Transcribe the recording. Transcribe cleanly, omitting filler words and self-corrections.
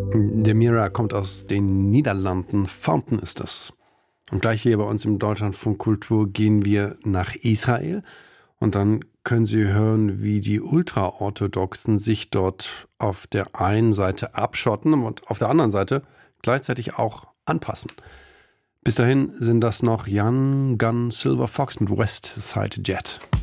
Der Mira kommt aus den Niederlanden. Fountain ist das. Und gleich hier bei uns im Deutschlandfunk Kultur gehen wir nach Israel. Und dann können Sie hören, wie die Ultraorthodoxen sich dort auf der einen Seite abschotten und auf der anderen Seite gleichzeitig auch anpassen. Bis dahin sind das noch Young Gun Silver Fox mit West Side Jet.